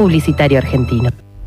Publicitario argentino.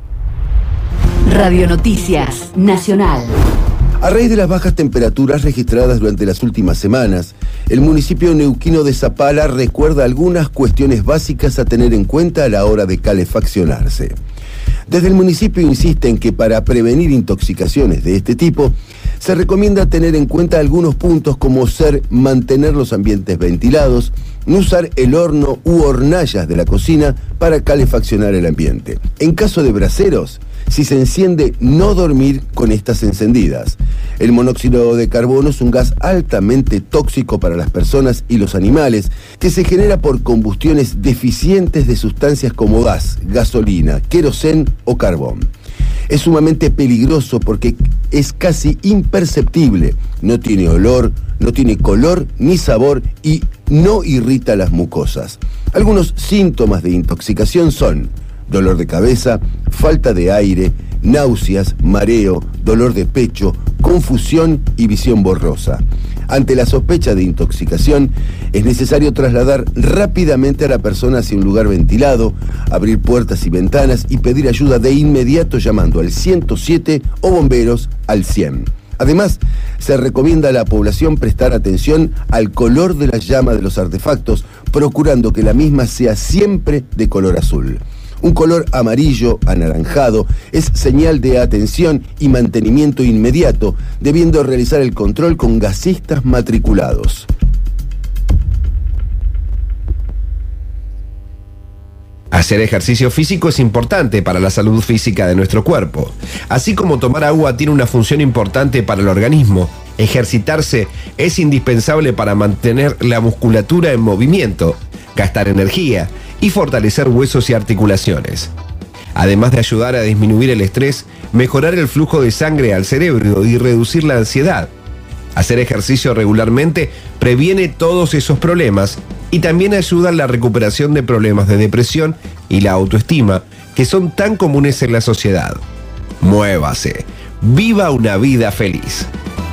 Radio Noticias Nacional. A raíz de las bajas temperaturas registradas durante las últimas semanas, el municipio neuquino de Zapala recuerda algunas cuestiones básicas a tener en cuenta a la hora de calefaccionarse. Desde el municipio insisten que para prevenir intoxicaciones de este tipo, se recomienda tener en cuenta algunos puntos como mantener los ambientes ventilados, no usar el horno u hornallas de la cocina para calefaccionar el ambiente. En caso de braseros, si se enciende, no dormir con estas encendidas. El monóxido de carbono es un gas altamente tóxico para las personas y los animales que se genera por combustiones deficientes de sustancias como gas, gasolina, querosén o carbón. Es sumamente peligroso porque es casi imperceptible, no tiene olor, no tiene color ni sabor y no irrita las mucosas. Algunos síntomas de intoxicación son dolor de cabeza, falta de aire, náuseas, mareo, dolor de pecho, confusión y visión borrosa. Ante la sospecha de intoxicación, es necesario trasladar rápidamente a la persona hacia un lugar ventilado, abrir puertas y ventanas y pedir ayuda de inmediato llamando al 107 o bomberos al 100. Además, se recomienda a la población prestar atención al color de la llama de los artefactos, procurando que la misma sea siempre de color azul. Un color amarillo, anaranjado, es señal de atención y mantenimiento inmediato, debiendo realizar el control con gasistas matriculados. Hacer ejercicio físico es importante para la salud física de nuestro cuerpo. Así como tomar agua tiene una función importante para el organismo, ejercitarse es indispensable para mantener la musculatura en movimiento, gastar energía y fortalecer huesos y articulaciones. Además de ayudar a disminuir el estrés, mejorar el flujo de sangre al cerebro y reducir la ansiedad. Hacer ejercicio regularmente previene todos esos problemas y también ayuda en la recuperación de problemas de depresión y la autoestima que son tan comunes en la sociedad. Muévase, viva una vida feliz.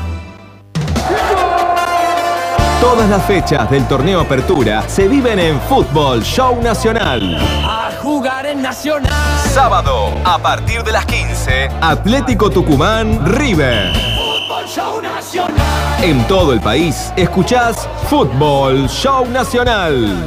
Todas las fechas del torneo Apertura se viven en Fútbol Show Nacional. A jugar en Nacional. Sábado, a partir de las 15, Atlético Tucumán River. Fútbol Show Nacional. En todo el país, escuchás Fútbol Show Nacional.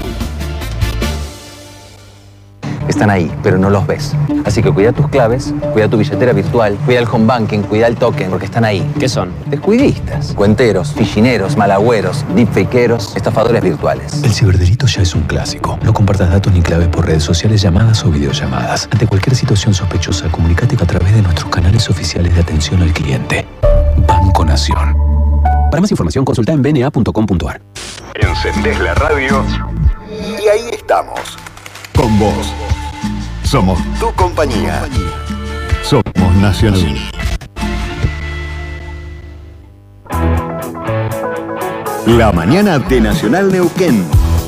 Están ahí, pero no los ves. Así que cuida tus claves, cuida tu billetera virtual, cuida el home banking, cuida el token, porque están ahí. ¿Qué son? Descuidistas, cuenteros, fichineros, malagüeros, deepfakeros, estafadores virtuales. El ciberdelito ya es un clásico. No compartas datos ni claves por redes sociales, llamadas o videollamadas. Ante cualquier situación sospechosa, comunícate a través de nuestros canales oficiales de atención al cliente. Banco Nación. Para más información, consulta en bna.com.ar. Encendés la radio y ahí estamos. Con vos. Somos tu compañía. Somos Nacional. La mañana de Nacional Neuquén.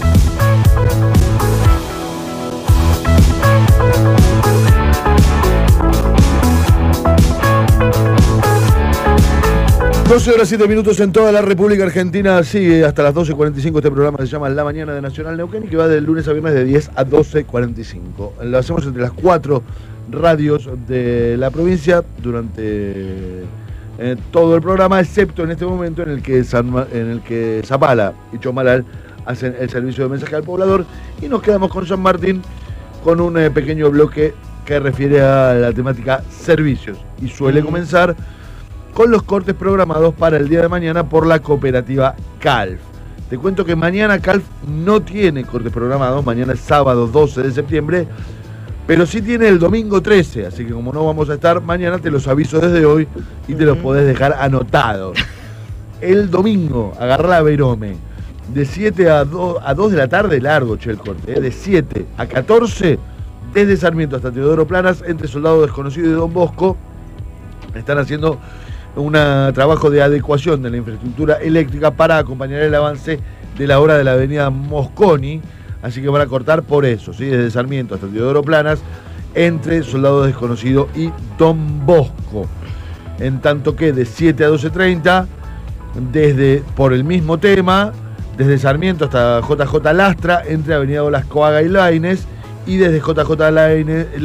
Horas 7 minutos en toda la República Argentina. Sigue hasta las 12:45 este programa que se llama La Mañana de Nacional Neuquén y que va del lunes a viernes de 10 a 12:45. Lo hacemos entre las 4 radios de la provincia durante todo el programa, excepto en este momento en el que Zapala y Chomalal hacen el servicio de mensaje al poblador, y nos quedamos con San Martín con un pequeño bloque que refiere a la temática servicios y suele comenzar con los cortes programados para el día de mañana por la cooperativa CALF. Te cuento que mañana CALF no tiene cortes programados, mañana es sábado 12 de septiembre, pero sí tiene el domingo 13, así que como no vamos a estar mañana, te los aviso desde hoy y te los podés dejar anotados. El domingo, agarrá la Verome, de 7 a 2 de la tarde, largo, el corte, de 7 a 14, desde Sarmiento hasta Teodoro Planas, entre Soldado Desconocido y Don Bosco, están haciendo un trabajo de adecuación de la infraestructura eléctrica para acompañar el avance de la obra de la avenida Mosconi, así que van a cortar por eso, ¿sí? Desde Sarmiento hasta Teodoro Planas, entre Soldado Desconocido y Don Bosco. En tanto que de 7 a 12:30, por el mismo tema, desde Sarmiento hasta JJ Lastra, entre Avenida Olas Coaga y Lainez, Y desde JJ